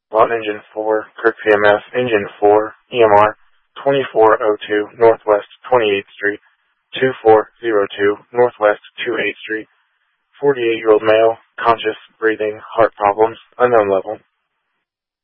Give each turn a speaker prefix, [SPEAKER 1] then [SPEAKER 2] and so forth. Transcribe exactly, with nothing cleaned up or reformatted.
[SPEAKER 1] Lot Engine four, Kirk P M S, Engine four, E M R, twenty-four oh two Northwest twenty-eighth Street, two four zero two Northwest twenty-eighth Street, forty-eight-year-old male, conscious, breathing, heart problems, unknown level.